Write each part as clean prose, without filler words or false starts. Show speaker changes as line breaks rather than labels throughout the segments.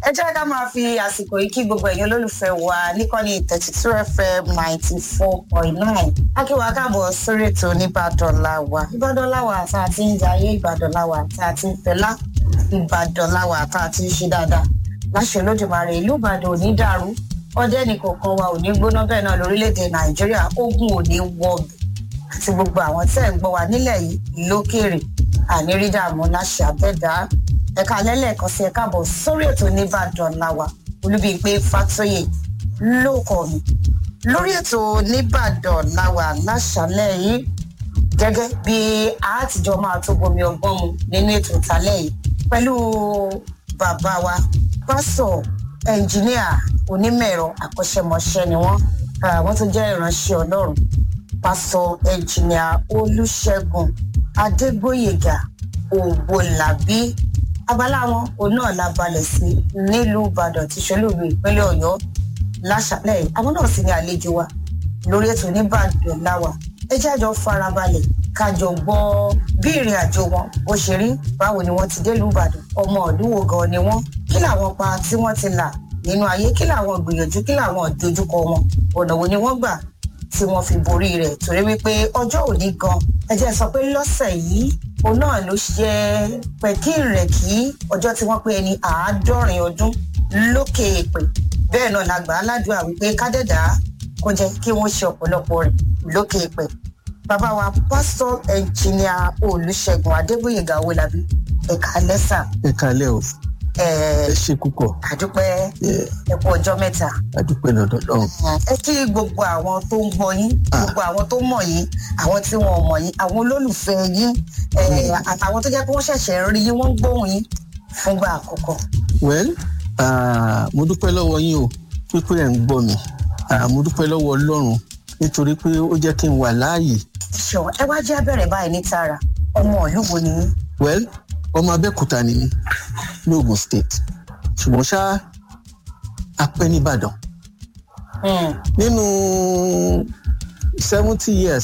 ẹ jẹ́ ká máa fi àsìkò yìí kí gbogbo ẹ̀yin olólùfẹ́ wa níkànnì 32 FM 94.9 akíwá káàbọ̀ sórí ètò Ìbàdàn láwà tá a ti ń jayé Ìbàdàn láwà tá a ti ń fẹlá Ìbàdàn láwà tá a ti ń ṣe dáadáa láṣẹ Olódùmarè ìlú Ìbàdàn ò ní dàrú ọdẹ nìkọ̀ọ̀kan wa ò ní gbóná bẹ́ẹ̀ náà lórílẹ̀‐èdè Nàìjíríà ogun ò ní wọ̀bì àti gbogbo àwọn tẹ́ ń gbọ́ wa nílẹ̀ yìí lókèrè ànírídàmú láṣẹ àbẹ́dá ẹ̀ka lẹ́lẹ́kan sí ẹ̀ka bọ̀ sórí ètò Ìbàdàn láwà Olúbímpé Fátóyè lóko mi lórí ètò Ìbàdàn láwà láṣálẹ́ yìí gẹ́gẹ́ bí àtijọ́ máa tó bomi ọgbọ́n mu nínú ètò ìtàlẹ́ yìí pẹ̀lú bàbá wa pásọ̀ ẹnjìníà onímọ̀-ẹ̀rọ àkọ́ṣẹ́mọṣẹ́ ni wọ́n tún jẹ́ ìránṣẹ́ Ọlọ́run pásọ̀ ẹnjìníà Olúṣẹ́gun Adégbóyèga Ògbólàbí abala wọn òun náà la balẹ̀ sí nílùú Ìbàdàn tí ṣolúùlú ìpínlẹ̀ Ọ̀yọ́ láṣálẹ́ àwọn náà sì ní àlejò wa lórí ètò Ìbàdàn láwà ẹ jẹ́ àjọ farabalẹ̀ kájọ gbọ́ bí ìrìn àjò wọn bó ṣe rí báwo ni wọ́n ti dé ìlú Ìbàdàn ọmọ ọdún wo gan ni wọ́n kí làwọn pa tí wọ́n ti là nínú ayé kí làwọn gbìyànjú kí làwọn ìdojúkọ wọn ọ̀nà wo ni wọ́n gbà tí wọ́n fi borí rẹ̀ torí wípé ọjọ́ òní gan ẹ jẹ́ sọ pé lọ́sẹ̀ yìí òun náà ló ṣe pẹ̀kínrẹ̀kí ọjọ́ tí wọ́n pé ẹni 90 ọdún lókè èpè bẹ́ẹ̀ náà la gbà á ládùúrà wípé kádẹ́dà kó jẹ́ kí wọ́n ṣe ọ̀pọ̀lọpọ̀ rẹ̀ lókè èpè bàbá wa pásítọ̀ ẹnjìníà Olúṣẹ́gun Adégbóyèga Ògbólàbí ẹ̀ka lẹ́sà.
ẹ̀ka lẹ́ o ẹ ṣe púpọ̀.
àdúpẹ́ ẹ kú ọjọ́ mẹ́ta.
àdúpẹ́ lọ́dọ̀ Ọlọ́run.
ẹ kí gbogbo àwọn tó ń gbọ́ yín gbogbo àwọn tó mọ̀ yín àwọn tí wọn ò mọ̀ yín àwọn olólùfẹ́ yín àtàwọn tó jẹ́ pé wọ́n ṣẹ̀ṣẹ̀ ń rí yín wọ́n ń gbóhùn yín fúngbà àkọ́kọ́.
mo dúpẹ́ lọ́wọ́ yín o pípé ẹ̀ ń gbọ́ mi mo dúpẹ́ lọ́wọ́ Ọlọ́run nítorí pé ó jẹ́ kí n wà láàyè.
ṣùgbọ́n ẹ wá jẹ́ abẹ́rẹ́ báyìí ní tààrà ọmọ ìlú wo ni yín.
ọmọ Abẹ́òkúta ni mí ní Ògùn state ṣùgbọ́n ṣá apẹ́ nìbàdàn nínú 70 years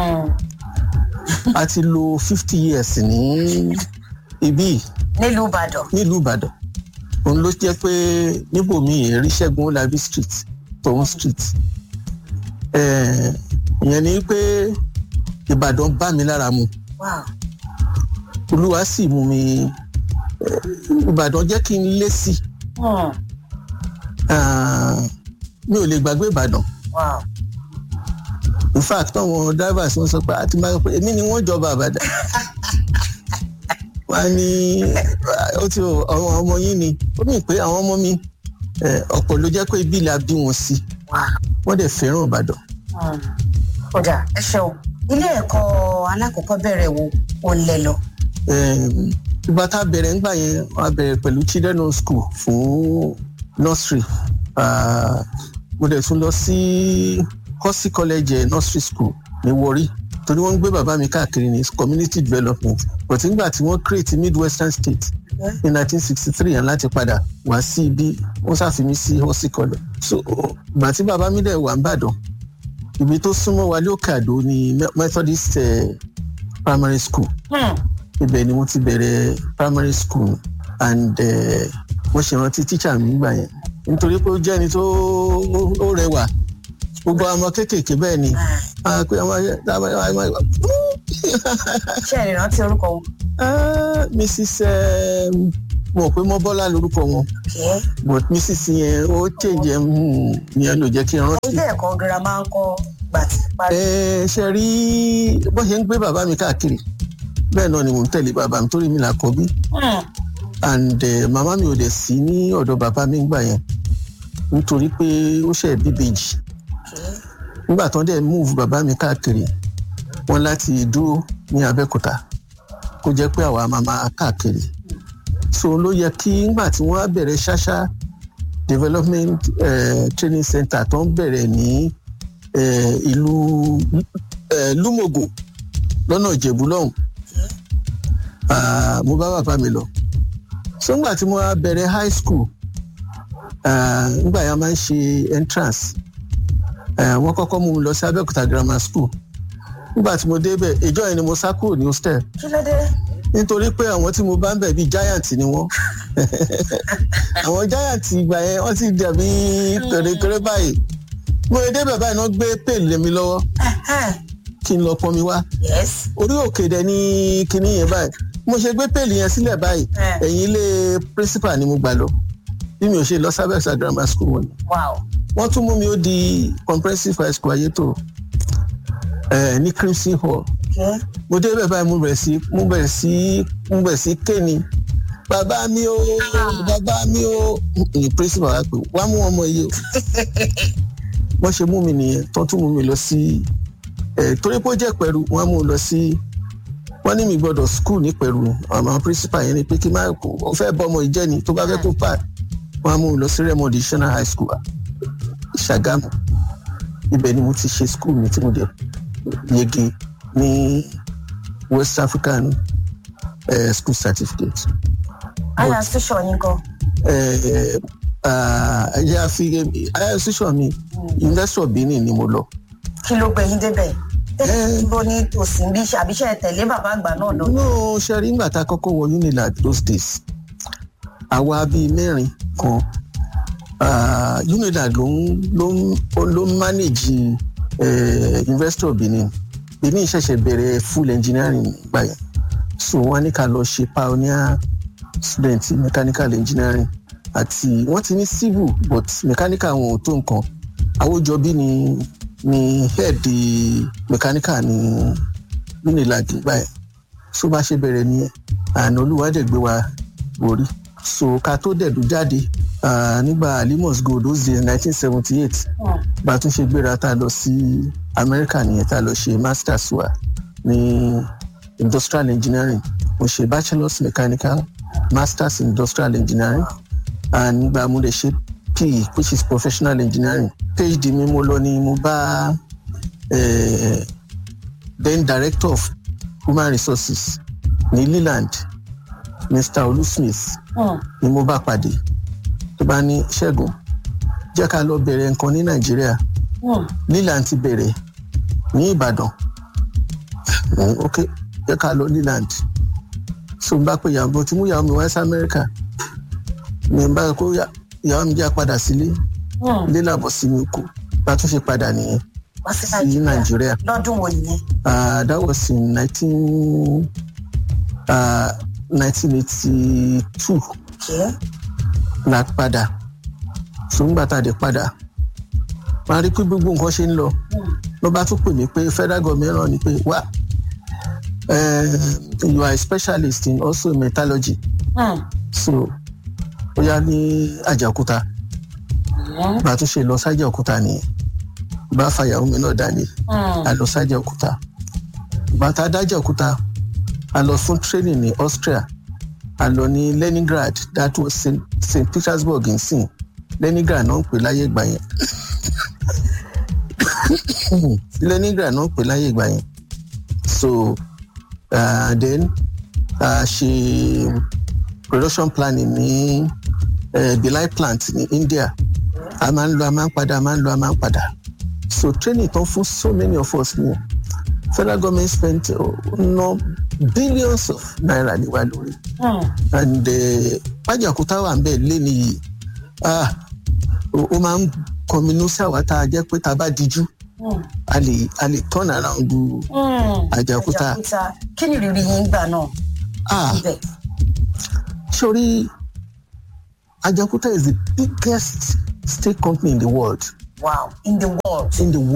a ti lò 50 years ní ibí
nílùú Ìbàdàn
òun ló jẹ́ pé níbòmí èrí Ṣẹ́gun Ọlábí street Town street ìyẹn ni pé Ìbàdàn bá mi lára mu Olúwa sì mú mi Ìbàdàn jẹ́ kí n lé sí mi ò lè gbàgbé Ìbàdàn in fact àwọn drivers wọ́n sọ pé àti máa ń pè èmi ni wọ́n jọba Ìbàdàn wọ́n ní ó ti ọmọ yín ni ó mì pé àwọn ọmọ mi ọ̀pọ̀ ló jẹ́ pé ibi la bí wọn sí wọ́n dẹ̀ fẹ́ràn Ìbàdàn.
ọ̀dà ẹ ṣeun ilé ẹ̀kọ́ alákọ̀ọ́bẹ̀rẹ̀ wo ò lẹ lọ.
ìgbà tá a bẹ̀rẹ̀ ńgbà yẹn a bẹ̀rẹ̀ pẹ̀lú children school fún nursery mo dẹ̀ tún lọ sí Hussey college nursery school ní Warri torí wọ́n ń gbé bàbá mi káàkiri ní community development but nígbà tí wọ́n create Midwestern state in 1963 yẹn láti padà wá sí ibi wọ́n ṣàfihàn sí Hussey college so ìgbà tí bàbá mi dẹ̀ wà ń bàdàn ibi tó súnmọ́ wa lókè àdó ní Methodist primary school ibẹ̀ ni mo ti bẹ̀rẹ̀ primary school and mo ṣe rántí teacher mi gbà yẹn nítorí pé ó jẹ́ ẹni tó rẹwà gbogbo ọmọ kéékèèké bẹ́ẹ̀ ni
ṣé ẹ rántí orúkọ wọn.
Mrs. mo pé Mọ́bọ́lá lórúkọ wọn but Mrs. yẹn ó change yẹn ló jẹ́ kí n rántí.
ilé ẹ̀kọ́ girama ń kọ́ gbàtí parí.
ṣe rí bó ṣe ń gbé bàbá mi káàkiri bẹ́ẹ̀ náà ni mò ń tẹ̀lé bàbá mi torí mi là kọ́ bí and màmá mi ò dẹ̀ sí ní ọ̀dọ̀ bàbá mi gbà yẹn nítorí pé ó ṣe bíbèjì nígbà tó ń dẹ̀ move bàbá mi káàkiri wọn láti dúró ní Abẹ́òkúta kó jẹ́ pé àwa máa káàkiri so ló yẹ kí nígbà tí wọ́n á bẹ̀rẹ̀ ṣáṣá development training center tó ń bẹ̀rẹ̀ ní ìlú Lúmọ̀gò lọ́nà Ìjẹ̀bú lọ́hùn mo bá bàbá mi lọ so nígbà tí mo á bẹ̀rẹ̀ high school nígbà yẹn máa ń ṣe entrance wọ́n kọ́kọ́ mú mi lọ sí Abẹ́òkúta grammar school nígbà tí mo débẹ̀ ìjọ yẹn ni mo sá kúrò ní hostel.
kí ló dé.
nítorí pé àwọn tí mo bá ń bẹ̀ bíi giant ni wọ́n àwọn giant ìgbà yẹn wọ́n ti dàbí kèrèkèrè báyìí mo dé bẹ̀ báyìí náà gbé pèlè lé mi lọ́wọ́ kí n lọ pọn mi wá orí òkè dẹ̀ ní kinní yẹn báyìí mo ṣe gbé pèlè yẹn sílẹ̀ báyìí ẹ̀yìn ilé principal ni mo gbà lọ bí mi ò ṣe lọ sábẹ́sà grammar school wọn. Wọ́n tún mú mi ó di comprehensive high school Ayétòrò ní Crimson Hall. Mo dé bẹ́ẹ̀ báyìí mo bẹ̀rẹ̀ sí kéènì bàbá mi ó ní principal wa pé wàá mú ọmọ yìí o. Wọ́n ṣe mú mi nìyẹn tó tún mú mi lọ sí torí pé ó jẹ́ Pẹ̀rú wọ́n mú un lọ sí wọ́n ní mi gbọ́dọ̀ school ní Pẹ̀rú àwọn principal yẹn ni pé kí n máa fẹ́ bọ́ ọmọ ìjẹ́ ni tó bá fẹ́ kó pa wọ́n mú un lọ sí Raymond National High School Ṣàgámù ibẹ̀ ni mo ti ṣe school mi tí mo dẹ̀ yege ní West African school certificate.
Higher institution yín kọ́.
Higher institution mi University of Benin ni mo lọ.
Kí ló gbé yín débẹ̀? Ibo ní tòsí bí àbíṣẹ́ tẹ̀lé bàbá àgbà náà lọ.
No ṣe rí nígbà tá a kọ́kọ́ wọ Unilag those days àwa bíi mẹ́rin kan Unilag ló manage University of Benin ṣẹ̀ṣẹ̀ bẹ̀rẹ̀ full engineering gbà yẹn so wọ́n ní ká lọ ṣe pioneer student mechanical engineering àti wọ́n ti ní civil but mechanical wọn ò tó nǹkan Awójọbí ni head mechanical ní Unilag gbà yẹn so bá ṣe bẹ̀rẹ̀ nìyẹn àná Olúwadẹ̀gbé wa borí so ká tó dẹ̀dú jáde nígbà Alimos Gold those days 1978 bá tún ṣe gbéra tá a lọ sí America nìyẹn tá a lọ ṣe masters wa ní industrial engineering mo ṣe bachelors mechanical masters industrial engineering and nígbà mo lè ṣe PE which is professional engineering PhD mi mo lọ ni mo bá then director of human resources ní Leland Mr. Olu Smith ni mo bá pàdé tó bá ní Ṣẹ́gun jẹ́ ká lọ bẹ̀rẹ̀ nǹkan ní Nàìjíríà Leland ti bẹ̀rẹ̀ ní Ìbàdàn ok jẹ́ ká lọ Leland so n bá pè yàwó tí mú yàwó mi wá sí Amẹ́ríkà mi n bá kó yàwó mi jẹ́ padà sílé ilé làbọ̀ sí mi kú bá tún ṣe padà nìyẹn sí Nàìjíríà.
Lọ́dún wo nìyẹn?
That was in 1982 la padà so nígbà tá a dé padà máa rí pé gbogbo nǹkan ṣe ń lọ ló bá tún pè mí pé federal government rán ni pé wá you are a specialist in also metallurgy so ó yá ní Àjàòkúta bá tún ṣe lọ s'Àjàòkúta nìyẹn bá fàyàwó mi náà dání a lọ s'Àjàòkúta bàtà d'Àjàòkúta a lọ fún training ní Austria a lọ ní Leningrad that was St. Petersburg in sin Leningrad náà ń pè láyé ìgbà yẹn Leningrad náà ń pè láyé ìgbà yẹn so then ṣe production planning ní Bhilai plant ní India a máa ń lọ a máa ń padà so training tán fún so many of us ni federal government spent billions of naira ní wa lórí and Àjàòkúta wà ń bẹ̀ lé nìyí ó máa ń kọminú sí àwa tá a jẹ́ pé tá a bá dijú a lè turn around Àjàòkúta.
Kí ni ìrírí yín gbà náà?
Sori Àjàòkúta is the biggest steel company in the world.
Wow, in the world.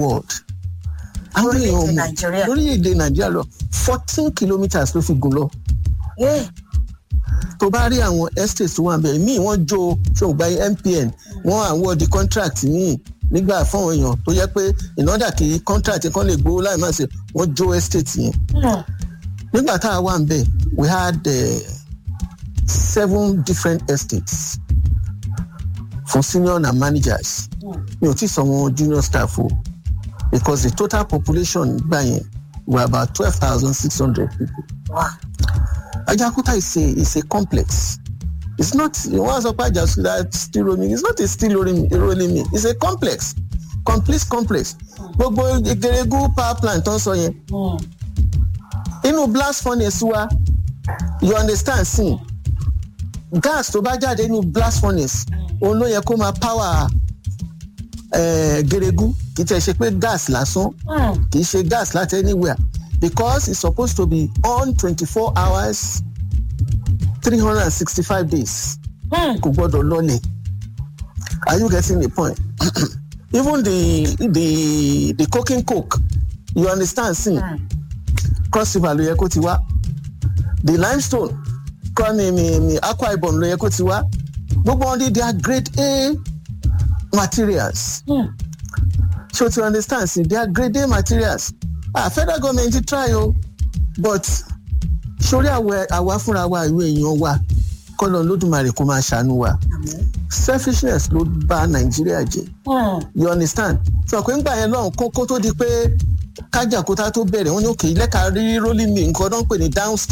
Lórílẹ̀-èdè Nàìjíríà lọ 14 kilometres ló fi gùn lọ. Tó bá rí àwọn estates tó wà bẹ́ẹ̀ míì wọ́n jó ṣògbà MPN wọ́n award the contract míì nígbà fún èèyàn tó yẹ pé in order kí contract kan lè gbowó láì má ṣe wọ́n jó estate yẹn. Nígbà tá a wà ń bẹ̀ we had 7 different estates for senior and managers. Mi ò tí sọ wọn junior staff o because the total population gbà yẹn were about 12,600 people.
Wow.
Àjàòkúta is a complex. It's not one sọ pé Àjàòkúta steel rolling. It's not a steel rolling mill. It's a complex. Complete complex. Gbogbo Ìgèrègù power plant tó ń sọ yẹn. Inú blast furnace wa you understand sin gas tó bá jáde nínú blast furnace òun ló yẹ kó máa power geregu kì í tẹ̀ ṣe pé gas lásán kì í ṣe gas láti anywhere because it's supposed to be on 24 hours 365 days kò gbọ́dọ̀ lọlẹ̀. Are you getting the point? Even the cooking coke you understand sin Cross River ló yẹ kó ti wá the limestone ní Akwa Ibom ló yẹ kó ti wá gbogbo wọn they are grade A materials. So to understand sin they are grade A materials. Federal government try but sórí àwa fúnra wa ìwé èèyàn wa kọ́lọ̀ lódùmarè kó máa ṣàánú wa selfishness ló bà Nàìjíríà jẹ́. You understand? So pé ńgbà yẹn lọ́hùn kó tó di pé kájàkúta tó bẹ̀rẹ̀ wọ́n ní òkè lẹ́ka rí rolling mill nǹkan tó ń pè ní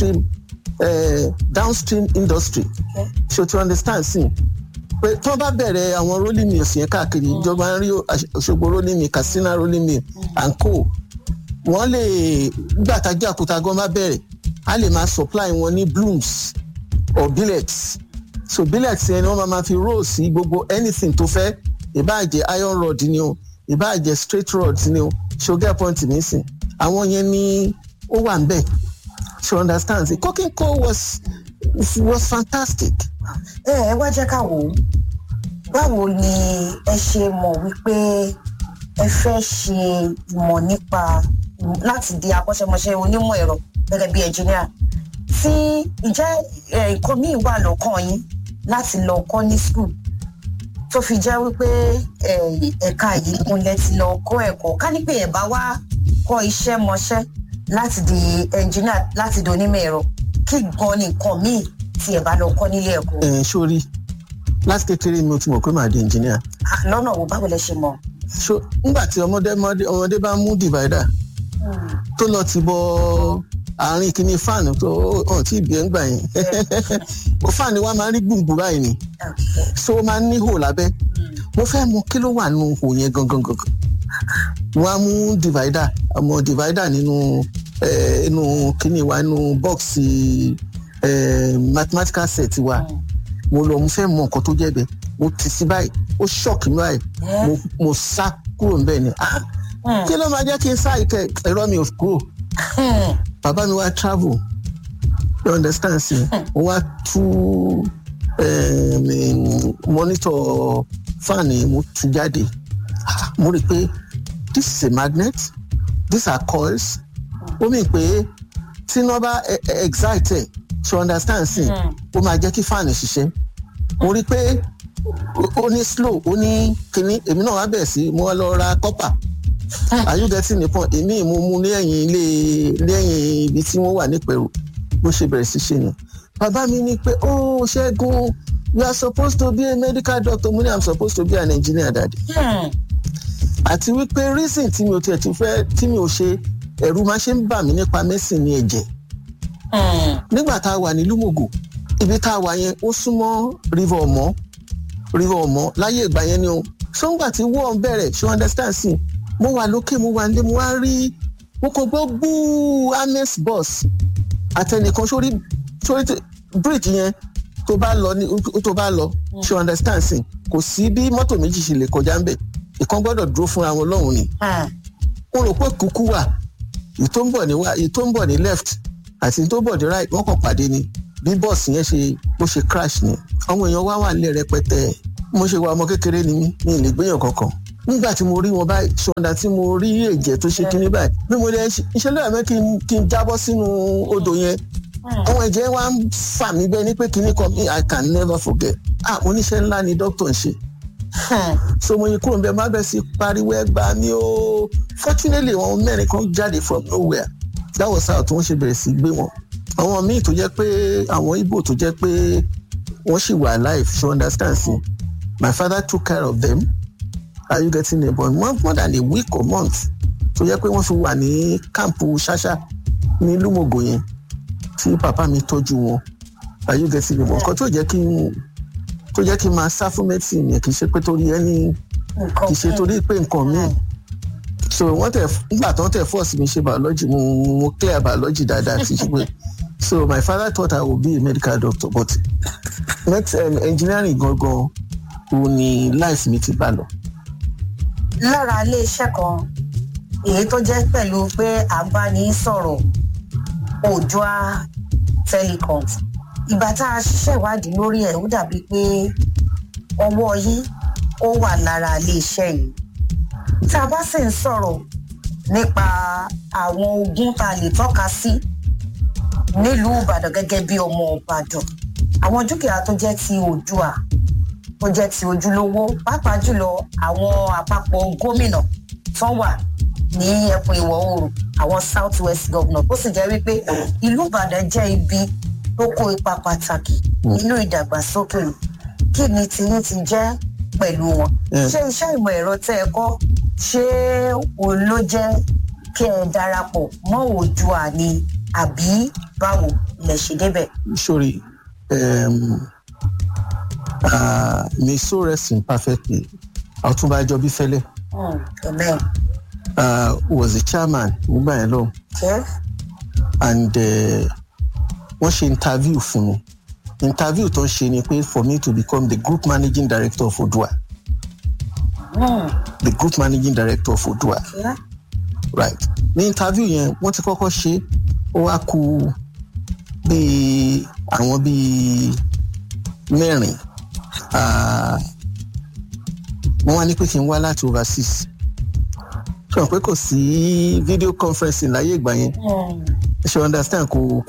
downstream industry. So to understand sí pé tó bá bẹ̀rẹ̀ àwọn rolling mills yẹn káàkiri ìjọba ń rí Òṣogbo rolling mill Katsina rolling mill and co wọ́n lè gbàtàjàkúta gan bá bẹ̀rẹ̀ a lè máa supply wọn ní blooms or billets. So billets yẹn ni wọ́n máa fi roll sí gbogbo anything tó fẹ́ ìbáà jẹ́ iron rod ni o ìbáà jẹ́ straight rod ni o sugar point mi sìn àwọn yẹn ni ó wà ń bẹ̀. So understand the cooking coal was fantastic.
Ẹ wá jẹ́ ká wò ó báwo ni ẹ ṣe mọ̀ wípé ẹ fẹ́ ṣe ìmọ̀ nípa láti di akọ́ṣẹ́mọṣẹ́ onímọ̀ ẹ̀rọ gẹ́gẹ́ bí engineer tí ìjẹ́ nǹkan míì wà lọ́kàn yín láti lọ kọ́ ní school tó fi jẹ́ wípé ẹ̀ka yìí kúnlẹ̀ ti lọ kọ́ ẹ̀kọ́ ká ní pé ẹ̀ bá wá kọ́ iṣẹ́ mọṣẹ́ láti di engineer láti di onímọ̀ ẹ̀rọ kí gan ni nǹkan míì tí ẹ̀ bá lọ kọ́ nílé ẹ̀kọ́.
Sórí láti kékeré mi ò ti mọ̀ pé màá di engineer.
Lọ́nà wo báwo lẹ ṣe mọ̀?
So nígbà tí ọmọdé bá mú divider tó lọ ti bọ àárín kìíní fáànù tó hàn tí ìbí ẹ̀ ń gbà yẹn fáànù wa máa ń rí gbùngbùn báyìí ni so ó máa ń ní hò lábẹ́ mo fẹ́ mọ̀ kí ló wà nínú hò yẹn gangan wọ́n á mú divider nínú kìíní wa nínú bọ́ọ̀sì mathematical set wa mo fẹ́ mọ̀ nǹkan tó jẹ́ bẹ́ẹ̀ mo ti sí báyìí ó ṣọ́ọ̀kì mi báyìí mo sá kúrò níbẹ̀ ni kí ló máa jẹ́ kí n sá ìkẹ́ ẹ̀rọ mi ò kúrò. Bàbá mi wá travel you understand sí wá tú monitor fan mo tú jáde mo rí pé this is a magnet these are coils ó mì pé tí wọ́n bá excite you understand sí ó máa jẹ́ kí fan ṣiṣẹ́ mo rí pé ó ní slow ó ní kíní èmi náà wá bẹ̀ sí mo wá lọ ra copper. Are you getting the point? Èmi mo mú lẹ́yìn ibi tí wọ́n wà ní Pẹ̀rù bó ṣe bẹ̀rẹ̀ sí ṣe ni. Bàbá mi ní pé Ṣẹ́gun you are supposed to be a medical doctor mo ní I'm supposed to be an engineer daddy. Àti wípé reason tí mi ò tiẹ̀ ti fẹ́ tí mi ò ṣe ẹ̀rù máa ṣe ń bà mí nípa medicine ní ẹ̀jẹ̀. Nígbà tá a wà ní Lúmọ̀gò ibi tá a wà yẹn ó súnmọ́ river ọmọ láyé ìgbà yẹn ni o. Sọ́ngbà tí wọ́n bẹ̀rẹ̀ ṣe understand sí mo wà lókè mo wà nílé mo wá rí mo kò gbọ́ gbúù ames bus àtẹnìkan sórí bridge yẹn tó bá lọ ṣe understand sí kò sí bí mọ́tò méjì ṣe lè kọjá ń bẹ̀ ìkan gbọ́dọ̀ dúró fúnra wọn lọ́hùn ni mo rò pé kúkú wà èyí tó ń bọ̀ ní left àti tó ń bọ̀ ní right wọ́n kàn pàdé ni bí bọ́ọ̀sì yẹn bó ṣe crash ni àwọn èèyàn wà nílé rẹpẹtẹ mo ṣe wà ọmọ kékeré ni mí ní ilé gbéyàn kankan nígbà tí mo rí wọn báyìí ṣọ̀dà tí mo rí ẹ̀jẹ̀ tó ṣe kíní báyìí bí mo lè iṣẹ́ lóyè mẹ́ kí n jábọ́ sínú odò yẹn àwọn ẹ̀jẹ̀ wa ń fà mí bẹ́ẹ̀ ní pé kíní kan I can never forget oníṣẹ́ ńlá ni dókítà ń ṣe so mo yí kúrò níbẹ̀ má bẹ̀ sí pariwo ẹgbàá mi o fortunately wọn mẹ́rin kan jáde from nowhere that was how tí wọ́n ṣe bẹ̀rẹ̀ sí gbé wọn àwọn míì tó jẹ́ pé àwọn Ìgbò tó jẹ́ pé wọ́n ṣì wà alive you understand sí my father took care of them. Are you getting it? But more than a week or month tó yẹ pé wọ́n fi wà ní káàmpù ṣáṣá ní Lúmọ̀gò yẹn tí bàbá mi tọ́jú wọn. Are you getting it? Nǹkan tó jẹ́ kí n máa sá fún medicine yẹn kì í ṣe pé torí kì í ṣe torí pé nǹkan míì. So nígbà tó ń tẹ̀ force mi ṣe biology mo clear biology dáadáa ti ṣe pé So my father thought I would be a medical doctor, but next engineering gangan òun ni life mi ti bá lọ.
Lára ilé iṣẹ́ kan èyí tó jẹ́ pẹ̀lú pé à ń bá ní sọ̀rọ̀ Oòduà Telecom. Ìgbà tá a ṣiṣẹ́ ìwádìí lórí ẹ̀ ó dàbí pé ọwọ́ yín ó wà lára ilé iṣẹ́ yìí. Tá a bá sì ń sọ̀rọ̀ nípa àwọn ogún tá a lè tọ́ka sí nílùú Ìbàdàn gẹ́gẹ́ bí ọmọ Ìbàdàn, àwọn dúkìá tó jẹ́ ti Oòduà tó jẹ́ ti ojúlówó, pàápàá jùlọ àwọn àpapọ̀ gómìnà tó wà ní ẹkùn ìwọ̀ oòrùn, àwọn South West governor, ó sì jẹ́ wípé ìlú Ìbàdàn jẹ́ ibi tó kó ipa pàtàkì nínú ìdàgbàsókè. Kí ni tiyín ti jẹ́ pẹ̀lú wọn? Ṣé iṣẹ́ ìmọ̀ ẹ̀rọ tẹ́ ẹ kọ́ ṣé òun ló jẹ́ kí ẹ darapọ̀ mọ́ Oòduà ni àbí báwo lẹ ṣe débẹ̀?
Sorry, may so rest in perfectly. Ọ̀túnba Ajọ́bífẹ́lẹ́
Amen.
Was the chairman nígbà yẹn lọ.
Okay.
And wọ́n ṣe interview fún mi. Interview tó ń ṣe ni pé for me to become the group managing director of Oòduà. The group managing director of Oòduà.
Yeah.
Right. Ní interview yẹn wọ́n ti kọ́kọ́ ṣe ó wá kù bíi àwọn bíi mẹ́rin. Wọ́n wá ní pé kí n wá láti overseas. Ṣé pé kò sí video conferencing láyé ìgbà yẹn? Ṣé o understand kò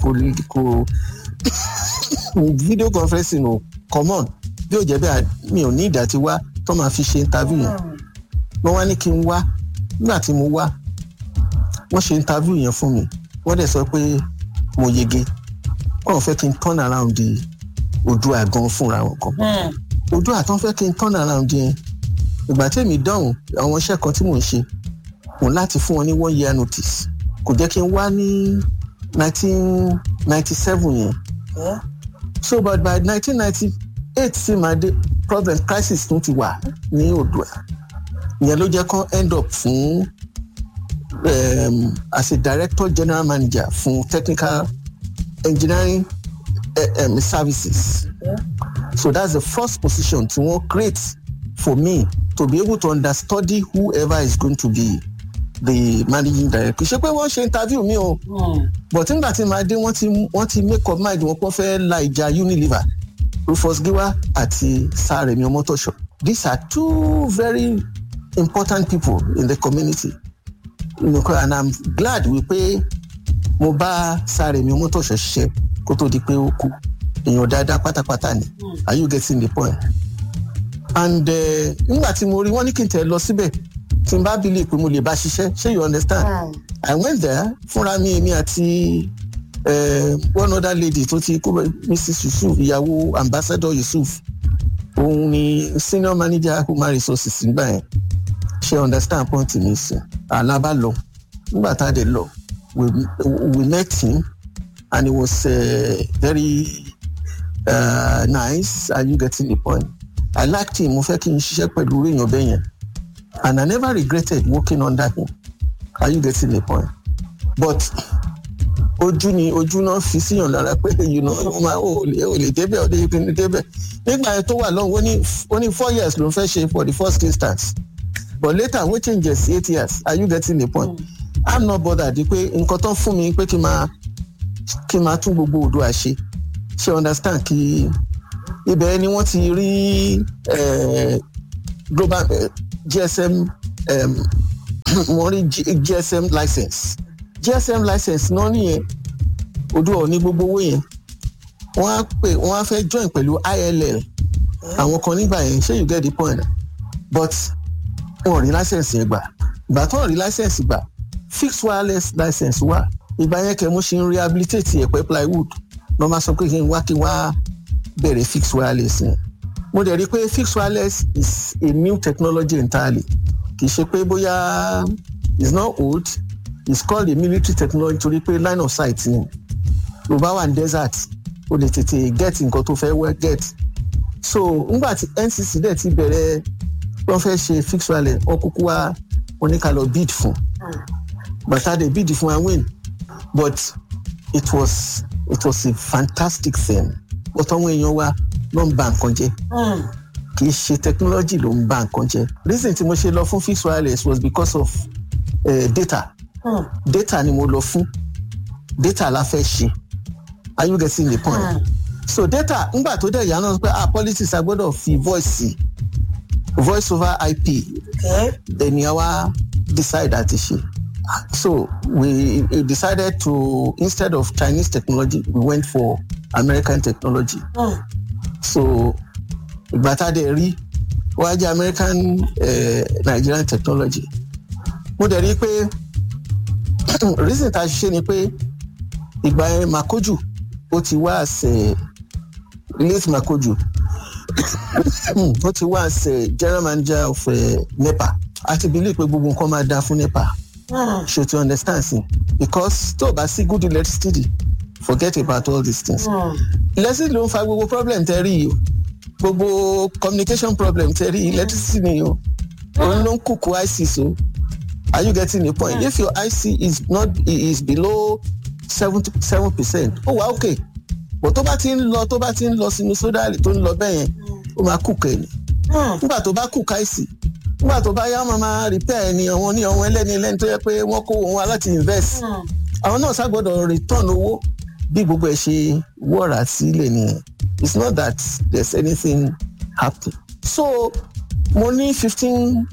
video conferencing ò common bí ó jẹ́ bẹ́ẹ̀ mi ò ní ìdá tí wá tó máa fi ṣe interview yẹn. Wọ́n wá ní kí n wá nígbà tí mo wá wọ́n ṣe interview yẹn fún mi wọ́n dẹ̀ sọ pé mo yege wọ́n fẹ́ kí n turn around the Oòduà gan fúnra wọn kan. Oòduà tó ń fẹ́ kí n turn around yẹn ìgbà tí èmi dáhùn àwọn iṣẹ́ kan tí mò ń ṣe mo láti fún wọn ní 1 year notice kò jẹ́ kí n wá ní 1997 yẹn. So but by 1998 sí máa dé problem crisis tún ti wà ní Oòduà ìyẹn ló jẹ́ kán end up fún as a director general manager fún technical engineering services. So that's the first position tí wọ́n create for me to be able to understudy whoever is going to be the managing director. Ṣé pé wọ́n ṣe interview mi o but nígbà tí màá dé wọ́n ti make up mind wọn pé wọ́n fẹ́ la ìjà Unilever, Rufus Giwa àti Sárẹ̀mí Ọmọ́tòṣọ́. These are two very important people in the community. And I'm glad wípé mo bá Sárẹ̀mí Ọmọ́tòṣọ́ ṣiṣẹ́ kó tó di pé ó kú. Èèyàn dáadáa pátápátá ni. Are you getting the point? And nígbà tí mo rí wọ́n ní kí n tẹ̀ lọ síbẹ̀ tí n bá believe pé mo lè bá ṣiṣẹ́, ṣé you understand? I went there fúnra mi èmi àti one other lady tó ti kú, Mrs. Yusuf, ìyàwó Ambassador Yusuf, òun ni senior manager human resources nígbà yẹn. Ṣé understand point mi sí? Àlábá lọ nígbà tá a dé lọ we met him and it was very nice. Are you getting the point? I liked him. Mo fẹ́ kí n ṣiṣẹ́ pẹ̀lú èèyàn bẹ́ẹ̀ yẹn. And I never regretted working under him. Are you getting the point? But ojú náà fi síyàn lára pé ó lè débẹ̀ ó lè débẹ̀. Nígbà yẹn tó wà lọ́hùn ó ní 4 years ló ń fẹ́ ṣe for the first instance. But later wọ́n changes 8 years. Are you getting the point? I'm not bothered pé nǹkan tó ń fún mi pé kí n máa tún gbogbo Oòduà ṣe. Ṣé understand kí ibẹ̀ ni wọ́n ti rí global GSM wọ́n rí GSM license náà nìyẹn Oòduà ní gbogbo owó yẹn wọ́n á fẹ́ join pẹ̀lú ILL àwọn kan nígbà yẹn. Ṣé you get the point? But wọ́n rí license yẹn gbà ìgbà tó rí license gbà fixed wireless license wà ìgbà yẹn kẹ́ mo ṣe ń rehabilitate ẹ̀pẹ́ plywood lọ́ máa sọ pé kí n wá bẹ̀rẹ̀ fixed wireless yẹn. Mo dẹ̀ rí pé fixed wireless is a new technology entirely. Kì í ṣe pé bóyá it's not old, it's called a military technology torí pé line of sight ni. Ló bá wà ní desert o lè tètè get nǹkan tó fẹ́ get. So nígbà tí NCC dẹ̀ ti bẹ̀rẹ̀ wọ́n fẹ́ ṣe fixed wireless wọ́n kúkú wá oníkàlọ́ bid fún. But I dey bid fún and win. But it was it was a fantastic thing but àwọn èèyàn wa ló ń ba nǹkan jẹ́ kì í ṣe technology ló ń ba nǹkan jẹ́ reason tí mo ṣe lọ fún fixed wireless was because of data data ni mo lọ fún data la fẹ́ ṣe are you getting the point so data ngbà tó dẹ̀ yà náà pé politics agbọ́dọ̀ fi voice over IP then yawa decide àti ṣe so we decided to instead of Chinese technology we went for American technology so ìgbà tá a dẹ̀ rí wá jẹ́ American Nigerian technology mo dẹ̀ rí pé reason tá a ṣe ni pé ìgbà yẹn Makoju ó ti wá àṣẹ late Makoju ó ti wá àṣẹ general manager of NEPA àti believe pé gbogbo nǹkan máa dá fún NEPA ṣe to understand sí because tó o bá sí good electricity forget about all these things electricity ló ń fa gbogbo problem tẹ́ rí yìí gbogbo communication problem tẹ́ rí electricity ni o òun ló ń kúkú IC so are you getting the point if your IC is below 7%, ó wà okay but tó bá ti ń lọ sínú sódà tó ń lọ bẹ́ẹ̀ yẹn ó máa cook ẹ̀ ni nígbà tó bá cook IC nígbà tó bá yá máa repair ni àwọn ẹlẹ́ni tó yẹ pé wọ́n kó wọn wá láti invest àwọn náà ṣàgbọ́dọ̀ return owó bí gbogbo ẹ̀ ṣe wọ́ra sílẹ̀ nìyẹn it's not that there's anything happening so mo ní 15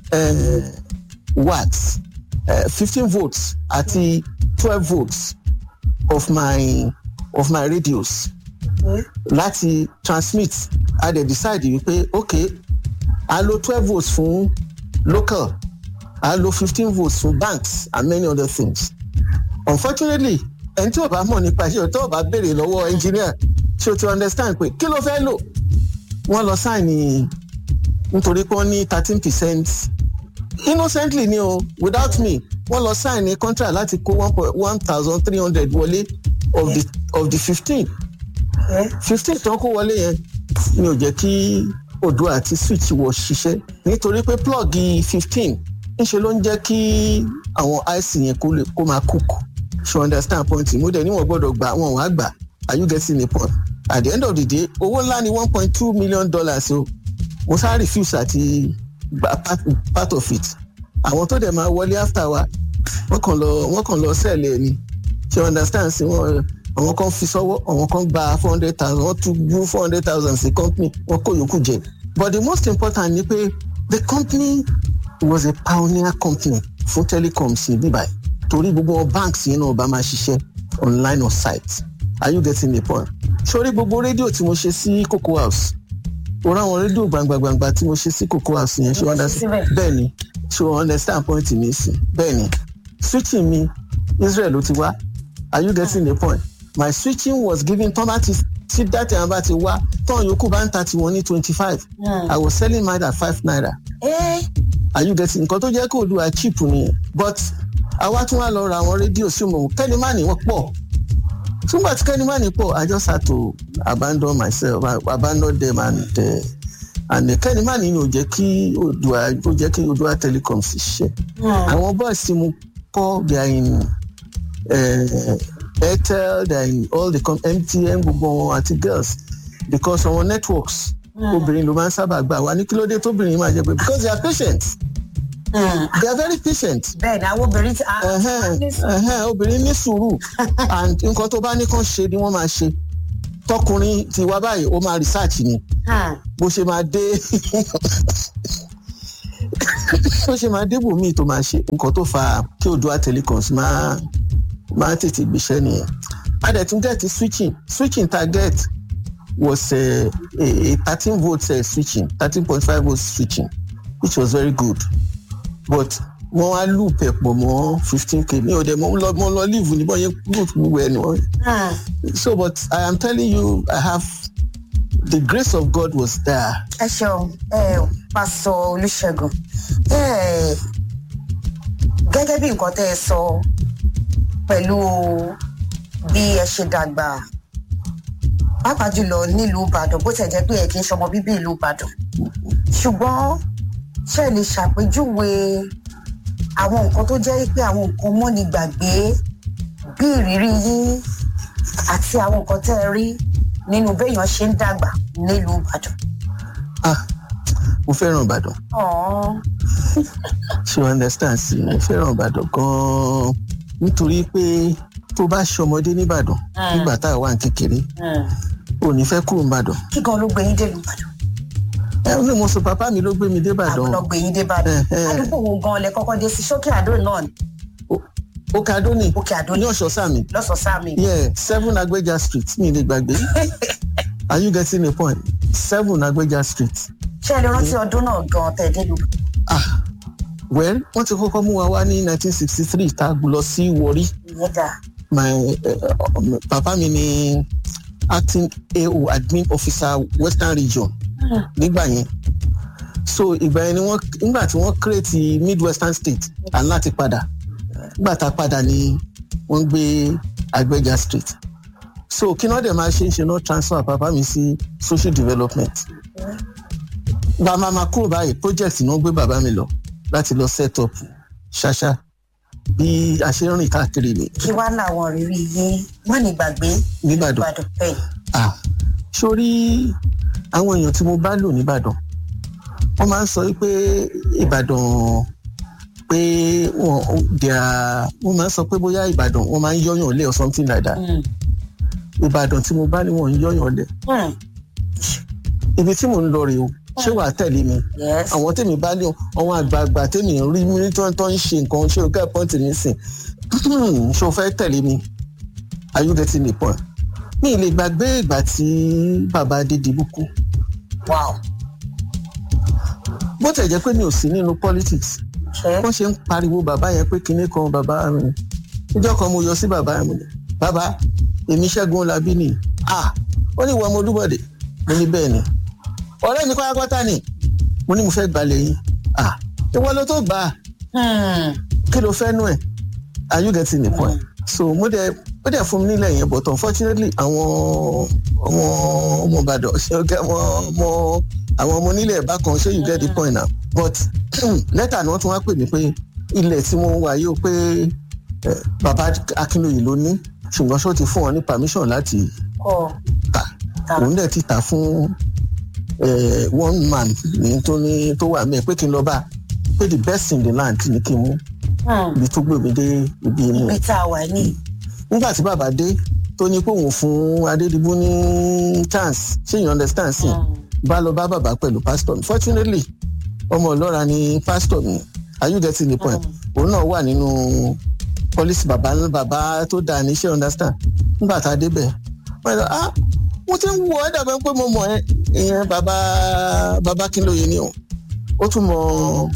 watts 15 volts àti 12 volts of my radios láti transmit a dẹ̀ decide wípé okay a lo 12 volts fún local a lo 15 volts fún banks and many other things unfortunately ẹni tí ò bá mọ̀ nípa iṣẹ́ tó bá béèrè lọ́wọ́ engineer ṣé o ti understand pé kí ló fẹ́ lò wọ́n lọ sign nítorí pé wọ́n ní 13% innocently ni o without me wọ́n lọ sign ní contract láti kó 1,300 wọlé of the 15 tó kó wọlé yẹn ni ò jẹ́ kí Oòduà àti switch wọ ṣiṣẹ́ nítorí pé plug 15 ńṣe ló ń jẹ́ kí àwọn IC yẹn kó máa cook so understand point mo dẹ̀ ní wọ́n gbọ́dọ̀ gbà wọ́n wá gbà are you getting the point at the end of the day owó ńlá ni $1.2 million o mo sá refuse àti gba part of it àwọn tó dẹ̀ máa wọlé after wa wọ́n kàn lọ sell ẹ̀ ni you understand sí wọn àwọn kan fi sọ́wọ́ àwọn kan gba 400,000 wọ́n tún gbú 400,000 sí company wọ́n kó yòókù jẹ but the most important ni pé the company was a pioneer company fún telecoms ní bíbáyìí torí gbogbo banks yẹn náà bá máa ṣiṣẹ́ online or site are you getting the point sórí gbogbo rédíò tí mo ṣe sí Cocoa House orí àwọn rédíò gbàngbàngbà tí mo ṣe sí Cocoa House yẹn ṣé wọ́n understand bẹ́ẹ̀ ni ṣé wọ́n understand point mi sí bẹ́ẹ̀ ni switching mi Israel ló ti wá are you getting the point my switching was given tomati tí dátì àwọn bá ti wá tán yòókù bá ń ta tiwọn ní 25 I was selling mine at 5 naira are you getting nǹkan tó jẹ́ kó Oòduà cheap nìyẹn but àwa tún wá lọ ra àwọn rédíò sí òmùwò kẹ́nìmánì wọ́n pọ̀ túnbà tí kẹ́nìmánì pọ̀ I just had to abandon them and kẹ́nìmánì ni ò jẹ́ kí Oòduà telecoms ṣiṣẹ́ àwọn boys tí mo kọ́ they are in Airtel they are in all the MTN gbogbo àti girls because our networks obìnrin ló máa ń sábà gbà wá ní kí ló dé tóbìnrin máa jẹ pé because they are patient. They are very patient.
Bẹ́ẹ̀ni àwọn obìnrin ti
obìnrin ní sùúrù and nǹkan tó bá ní kàn ṣe ni wọ́n máa ṣe tọkùnrin ti wá báyìí ó máa research ni bó ṣe máa dé bòmíì tó máa ṣe nǹkan tó fa kí Oòduà telecoms máa tètè gbéṣẹ́ nìyẹn. A dẹ̀ tún get switching target was a 13 volt switching 13.5 volt switching which was very good. But wọ́n wá loop ẹ̀ pọ̀ mọ́ 15k ní ọ̀dẹ̀ mo lọ leave ní bọ́yẹn loop gbogbo ẹ̀ ni wọ́n. So but I am telling you I have the grace of God was there.
Ẹ ṣeun Pastor Olúṣẹ́gun gẹ́gẹ́ bí nǹkan tẹ́ ẹ sọ pẹ̀lú bí ẹ ṣe dàgbà pàápàá jùlọ nílùú Ìbàdàn bó tẹ̀ jẹ́ pé ẹ kì í ṣọmọ bíbí ìlú Ìbàdàn ṣùgbọ́n ṣé ẹ lè ṣàpèjúwe àwọn nǹkan tó jẹ́ pé àwọn nǹkan mọ́ni gbàgbé bí ìrírí yín àti àwọn nǹkan tẹ́ ẹ rí nínú béèyàn ṣe ń dàgbà nílùú Ìbàdàn.
Mo fẹ́ràn Ìbàdàn. Ṣé o understand sí mo fẹ́ràn Ìbàdàn gan-an nítorí pé tó bá ṣọmọdé nìbàdàn nígbà tá a wà ní kékeré ò ní fẹ́ kúrò nìbàdàn.
Kí gan ló gbé yín dé Ìbàdàn?
Ní mo sọ bàbá mi ló gbé mi dé Ìbàdàn.
Àwọn ló gbé yín dé Ìbàdàn. Àdúgbò wo gan lẹ kọ́kọ́ dé sí? Ṣókè Àdó náà ni?
Òkè Àdó ni.
Òkè Àdó
ní Ọ̀ṣọ́sàmì.
Lọ́sọ̀ọ́sàmì.
7 Agbeja Street mi lè gbàgbé. Are you getting the point? 7 Agbeja Street.
Ṣé ẹ lè rántí ọdún náà gan tẹ̀ dé lù?
Well, wọ́n ti kọ́kọ́ mú wa wá ní 1963 tá a lọ sí Warri. Papa mi ni acting AO admin officer Western Region nígbà yẹn. So ìgbà yẹn nígbà tí wọ́n create Midwestern State aláti padà. Nígbà tá a padà ni wọ́n gbé Agbeja Street. So kí náà dẹ̀ máa ṣe náà transfer papa mi sí social development. Bàbá máa kúrò báyìí project náà gbé bàbá mi lọ láti lọ set up ṣáṣá bí a ṣe ń rìn káàkiri ni.
Kí wá làwọn rírí yín wọ́n ní gbàgbé
nìbàdàn
bẹ́ẹ̀.
Sórí àwọn èèyàn tí mo bá lò nìbàdàn wọ́n máa ń sọ pé Ìbàdàn pé wọ́n máa ń sọ pé bóyá Ìbàdàn wọ́n máa ń yọ́yàn lé or something like that. Ìbàdàn tí mo bá ní wọ́n ń yọ́yàn lé. Ibi tí mò ń lọ rèé o ṣé wàá tẹ̀lé mi? Àwọn tèmi bá ní àwọn àgbààgbà tèmi rí mi tó ń ṣe nǹkan ṣé o kẹ́ pọ́ǹtì mi sìn ṣé o fẹ́ tẹ̀lé mi? Are you getting the point? Mi lè gbàgbé ìgbà tí bàbá Adédìbú kú. Bó tẹ̀ jẹ́ pé mi ò sí nínú politics wọ́n ṣe ń pariwo bàbá yẹn pé kinní kan bàbá mi níjọ́ kan mo yọ sí bàbá mi bàbá èmi Ṣẹ́gun Ọlábí ni ó ní ìwọ ọmọ Olúbọ̀dé mo ní bẹ́ẹ̀ ni ọ̀rẹ́ mi kọ́yákọ́tà ni mo ní mo fẹ́ gbalẹ̀ yín ìwọ ló tó gbà kí ló fẹ́ nú ẹ̀? Are you getting the point? So mo dẹ̀ fún mi nílẹ̀ yẹn but unfortunately àwọn ọmọ Ìbàdàn ṣe ó kẹ́ àwọn ọmọ onílẹ̀ bákan ṣé you get the point now? But lẹ́tà ni wọ́n tún wá pè mí pé ilẹ̀ tí mo wà yóò pé bàbá Akínlóye ló ní ṣùgbọ́n ṣó ti fún wọn ní permission láti tà òun dẹ̀ ti tà fún one man ní tó wà mẹ́ẹ̀ pé kí n lọ bá pé the best in the land ní kí n mú ibi tó gbé mi dé ibi inú.
Ibi tá a wà ní.
Nígbà tí bàbá dé tó ní pé òun fún Adédìbú ní chance ṣé you understand sí bá lọ bá bàbá pẹ̀lú pastor mi fortunately ọmọ Ọlọ́ra ni pastor mi. Are you getting the point? Òun náà wà nínú policy bàbá tó dáa ní ṣé understand. Nígbà tá a débẹ̀ wọ́n yẹ mo ti ń wọ ẹ́ dàbẹ́ pé mo mọ̀ ẹ́ ìyẹn bàbá Akínlóye ni ó tún mọ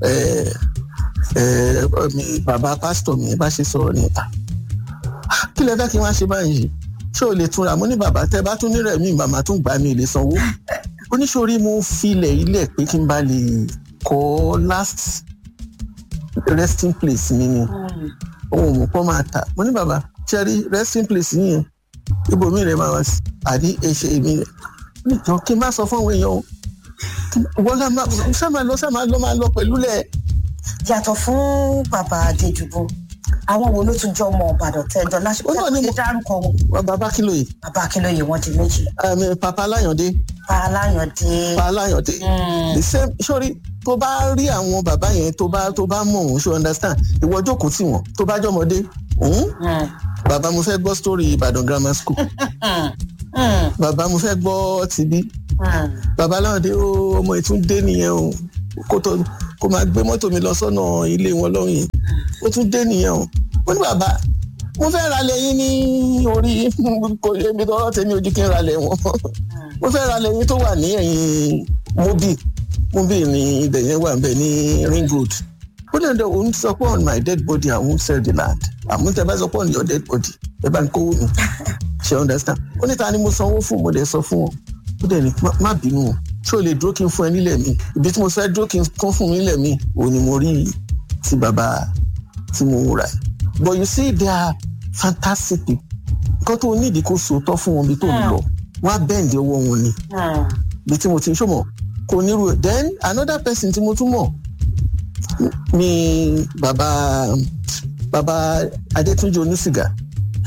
bàbá pásítọ̀ mi bá ṣe sọ̀rọ̀ ní kí lẹ fẹ́ kí wọ́n ṣe báyìí ṣé o lè túnra mo ní bàbá tẹ́ bá tún nírẹ̀ mí màmá tún gbà mí lè sanwó oníṣòrí mo filẹ̀ ilẹ̀ pé kí n bá lè kọ́ last resting place mi ni ohun òmùpọ̀ máa tà mo ní bàbá ṣẹ́rí resting place yìí ibòmí rẹ̀ máa wá sí àdí ẹ̀ṣẹ̀ èmi rẹ̀ níjọ kí n má sọ fún àwọn èèyàn o wọ́n sábà lọ pẹ̀lú lẹ̀.
Yàtọ̀ fún bàbá Adédìbú àwọn wo ló tún jọ ọmọ Ìbàdàn tẹ́jọ lásìkò tẹ́ dárúkọ wọn.
Bàbá Akínlóye.
Bàbá Akínlóye wọ́n di méjì.
Papa Aláyàndé.
Papa Aláyàndé.
The same sori tó bá rí àwọn bàbá yẹn tó bá mọ̀ òun ṣe understand ìwọ jókòó tì wọ́n tó bá jọmọdé bàbá mo fẹ́ gbọ́ story Ìbàdàn grammar school bàbá mo fẹ́ gbọ́ tìbí bàbá Aláyàndé ọmọ ìtúndé nìyẹn o kó máa gbé mọ́tò mi lọ sọ́nà ilé wọn lọ́hùn yìí ó tún dé nìyẹn o ó ní bàbá mo fẹ́ ralẹ̀ yín ní orí kò yé mi tọ́rọ́ tèmi ojú kí n ralẹ̀ wọn mo fẹ́ ralẹ̀ yín tó wà ní ẹ̀yìn mobi ní ibẹ̀ yẹn wà níbẹ̀ ní ring road ó ní ọ̀dọ̀ òun sọ pé on my dead body I won't sell the land àmúntẹ̀ bá sọ pé on your dead body ẹ bá ń kówó mi ṣe understand ó ní ta ni mo sanwó fún mo dẹ̀ sọ fún wọn ó dẹ̀ ní má bínú o ṣé o lè dúró kí n fún ẹ nílẹ̀ mi ibi tí mo fẹ́ dúró kí n kún fún mi nílẹ̀ mi òun ni mo rí ti bàbá tí mo rà but you see they are fantastic people nǹkan tó nídìí kó sòótọ́ fún wọn bí tó ń lọ wọ́n á bẹ́ǹdì owó wọn ni bí tí mo ti ń ṣọmọ kò nírú ẹ̀ then another person tí mo tún mọ̀ ni bàbá Adétúnjí Onísìgá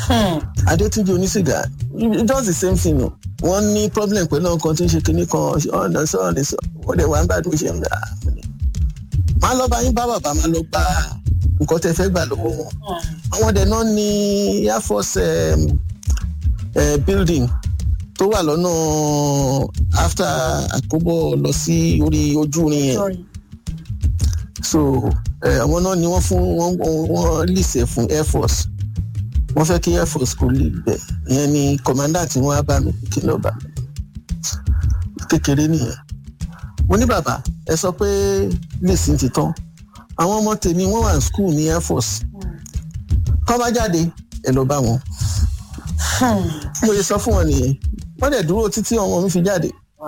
Adétúnjì onísìgá it does the same thing o wọ́n ní problem pẹ̀lú ọkàn tí ń ṣe kinní kan ọ̀nà sọ wọ́n dẹ̀ wá ń gbàdúrà ṣe ń dà máa lọ bá yín bá bàbá máa lọ gba nǹkan tẹ́ fẹ́ gbà lọ́wọ́ wọn àwọn dẹ̀ náà ní Air Force building tó wà lọ́nà after àkóbọ̀ lọ sí orí ojú orin yẹn so àwọn náà ni wọ́n fún wọ́n lìsẹ̀ fún Air Force wọ́n fẹ́ kí Air Force kò lè bẹ̀ ìyẹn ni commandant tí wọ́n á bá mi kí lọ́ọ́ bá mi kékeré nìyẹn mo ní bàbá ẹ sọ pé lìsìn ti tán àwọn ọmọ tèmi wọ́n wà ní school ní Air Force kọ́ bá jáde ẹ lọ bá wọn mo lè sọ fún wọn nìyẹn wọ́n dẹ̀ dúró títí ọmọ mi fi jáde.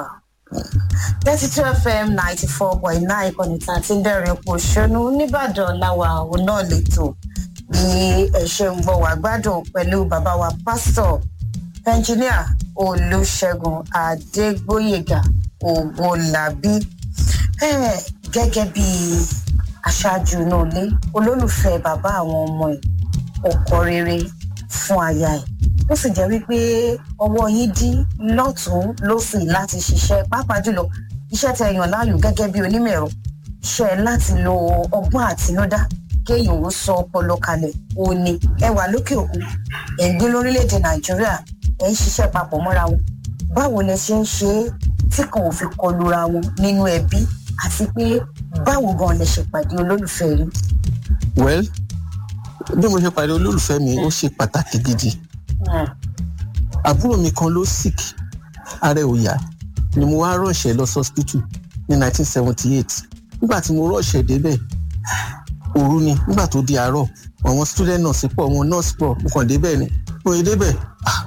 32 FM 94.9 ìkànnì tá a ti ń dẹ̀rìn pòṣónú nìbàdàn làwà òun náà lè tò bí ẹ ṣe ń gbọ́ wá gbádùn pẹ̀lú bàbá wa pásítọ̀ ẹnjìníà Olúṣẹ́gun Adégbóyèga Ògúnlábí gẹ́gẹ́ bí aṣáájú inú ilé olólùfẹ́ bàbá àwọn ọmọ ẹ̀ ọkọ rere fún aya ẹ̀ ó sì jẹ́ wípé ọwọ́ yín dí lọ́tún lósì láti ṣiṣẹ́ pàápàá jùlọ iṣẹ́ tẹ́ yàn láàyò gẹ́gẹ́ bí onímọ̀ ẹ̀rọ iṣẹ́ láti lo ọgbọ́n àtinúdá kéèyàn ó sọ ọpọlọ kalẹ̀ òní ẹ wà lókè òkun ẹ̀ ń gbé lórílẹ̀‐èdè Nàìjíríà ẹ̀ ń ṣiṣẹ́ papọ̀ mọ́ra wọn báwo lẹ ṣe ń ṣe é tí kan ò fi kọlura wọn nínú ẹbí àti pé báwo gan lẹ ṣe pàdé olólùfẹ́ rí.
well bí mo ṣe pàdé olólùfẹ́ mi ó ṣe pàtàkì gidi àbúrò mi kan ló sick ara ẹ̀ ò yá ni mo wá rọ̀ṣẹ̀ lọ hospital ní 1978 nígbà tí mo rọ̀ṣẹ̀ débẹ̀ òru ni nígbà tó di àárọ̀ àwọn student nurse pọ̀ àwọn nurse pọ̀ mo kàn débẹ̀ ni mo yẹ débẹ̀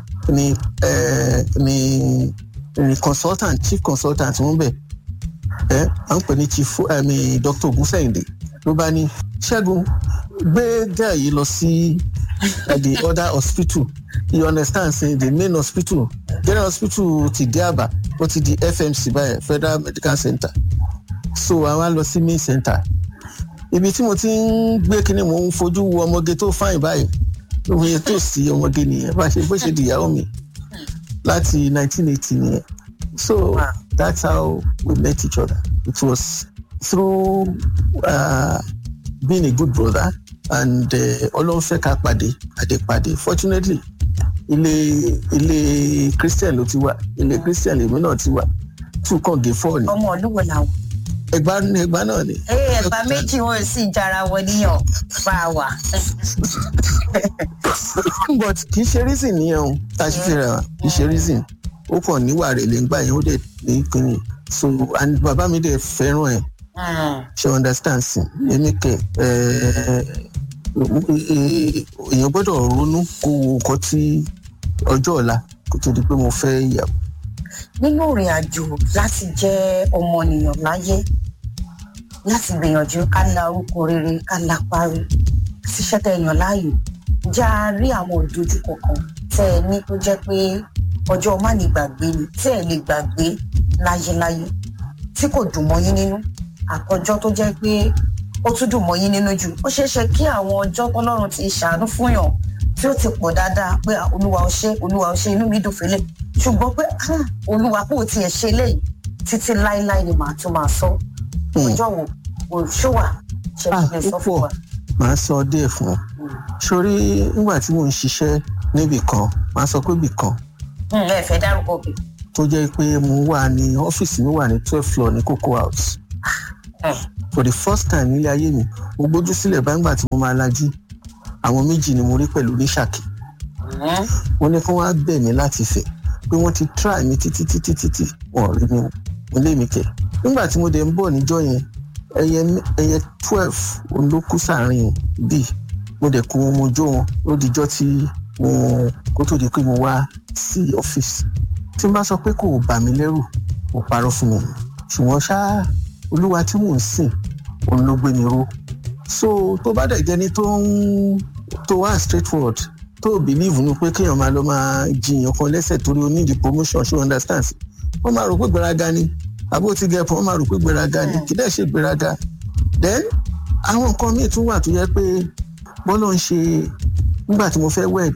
ni consultant chief consultant wọn bẹ̀ à ń pè ní chief Dr. Ogunṣẹ́yìndé ló bá ní Ṣẹ́gun gbé gẹ́ẹ̀ yìí lọ sí the other hospital you understand say the main hospital general hospital ti dé Àbá ó ti di FMC báyìí Federal Medical Center so àwa lọ sí main center ibi tí mo ti ń gbé kíní mo ń fojú wo ọmọge tó fáìn báyìí òye tó sí ọmọge nìyẹn bó ṣe di ìyàwó mi láti 1980 nìyẹn so that's how we met each other it was through being a good brother and Ọlọ́run fẹ́ ká pàdé fortunately ilé Christian ló ti wà ilé Christian lèmi náà ti wà tún kàn gé fọ́ọ̀ ni.
ọmọ olúwo làwọn.
Ẹ̀gbá náà ni.
Ẹ̀gbá méjì wọn sì jara wọn níyàn bá a wà.
but kì í ṣe reason nìyẹn o tá a ṣe fi rà kì í ṣe reason ó kàn níwà rẹ̀ lè ń gbà yẹn ó dẹ̀ ní kínní so and bàbá mi dẹ̀ fẹ́ràn ẹ̀ ṣe understand sí èmi kẹ èèyàn gbọ́dọ̀ ronú kó wo nǹkan tí ọjọ́ ọ̀la kó tó di pé mo fẹ́ ìyàwó.
nínú ìrìn àjò láti jẹ́ ọmọnìyàn láyé láti gbìyànjú ká la orúkọ rere ká la parí ṣiṣẹ́ tẹ èèyàn láàyò já a rí àwọn ìdojúkọ kan tẹ́ ẹ ní tó jẹ́ pé ọjọ́ má ní gbàgbé ni tẹ́ ẹ lè gbàgbé láyéláyé tí kò dùn mọ́ yín nínú àtọjọ́ tó jẹ́ pé ó tún dùn mọ́ yín nínú jù ó ṣeé ṣe kí àwọn ọjọ́ tọ́lọ́run ti ṣàánú fún yàn tí ó ti pọ̀ dáadáa pé olúwa ó ṣe inú mi dùn fẹ́lẹ̀ ṣùgbọ́n pé olúwa kò tiẹ̀ ṣe léyìí títí láéláé ni màá tún máa sọ ọjọ́ wo òṣùwà ṣe lè sọ fún wa.
màá sọ díẹ̀ fún ọ sórí nígbà tí mò ń ṣiṣẹ́ níbì kan màá sọ pé ibì kan.
ẹ fẹ́ dárúkọ bì.
tó jẹ́ pé mo wà ní ọ́fíìsì mi wà ní 12th floor ní Cocoa House. For the first time nílé ayé mi mo gbójú sílẹ̀ báńgbà tí mo máa lajú àwọn méjì ni mo rí pẹ̀lú ní Ṣàkí. wọ́n ní kí wọ́n á bẹ̀ mí láti fẹ́ pé wọ́n ti try mi títí wọ́n rí mi mo lé mi kẹ̀. nígbà tí mo dẹ̀ ń bọ̀ níjọ́ yẹn ẹyẹ 12 ló kú sáàrin bíi mo dẹ̀ kó wọn mo jó wọn ó dijọ́ tí mo kó tó di pé mo wá sí ọ́fíìsì. tí n bá sọ pé kò bà mí lẹ́rù mo parọ́ fún mi ṣùgbọ́n ṣáá olúwa tí mò ń sìn òun ló gbé mi ró so tó bá dẹ̀ jẹ́ni tó wá straightforward tó believe ní pé kéèyàn máa lọ máa jiyàn kan lẹ́sẹ̀ torí o need promotion ṣé o understand wọ́n máa rò pé gbéraga ni àbó ti gẹ̀ pọ̀ wọ́n máa rò pé gbéraga ni kì í dẹ̀ ṣe gbéraga then àwọn nǹkan míì tún wà tó yẹ pé bọ́lá ń ṣe nígbà tí mo fẹ́ wed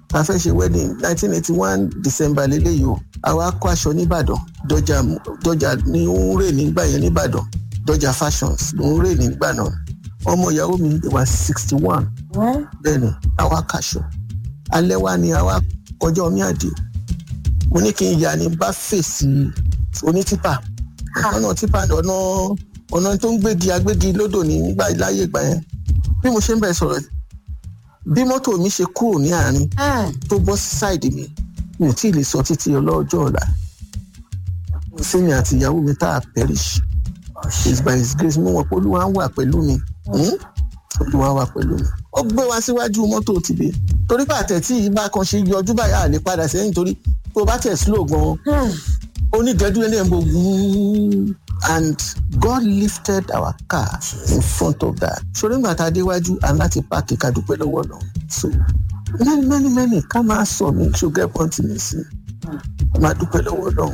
a fẹ́ ṣe wedding 1981 December lélẹ́yìí o àwa kó aṣọ nìbàdàn dọjà ní ó ń rè nígbà yẹn nìbàdàn dọjà fashions ló ń rè nígbà náà ọmọ ìyàwó mi wà 61 bẹ́ẹ̀ ni àwa kaṣọ alẹ́ wa ni àwa kọjá omi àdìo mo ní kí n yà ní bá fèsì onítìpà ọ̀nà tìpà ọ̀nà tó ń gbégi lódò nígbà láyé ìgbà yẹn bí mo ṣe ń bẹ̀ sọ̀rọ̀ bí mọ́tò mi ṣe kúrò ní àárín tó bọ́ sí sáìdì mi ò tí ì lè sọ títí ọlọ́jọ́ ọ̀la sẹ́yìn àti ìyàwó mi tá a perish is by his grace mo mọ̀ pé olúwa wà pẹ̀lú mi olúwa wà pẹ̀lú mi ó gbé wa síwájú mọ́tò tìbí torí pàtẹ́ tí ìbá kan ṣe yọjú báyà à lè padà sẹ́yìn torí tó bá tẹ̀ slow gan onídẹ́dúró ní ẹ̀mbọ̀ wúúú and God lifted our car in front of that. Ṣorí ìgbà tá a déwájú and láti páàkì ká dúpẹ́ lọ́wọ́ náà. So many ká máa sọ mi ṣùgbọ́n pọ́ǹtì mi sí máa dúpẹ́ lọ́wọ́ náà.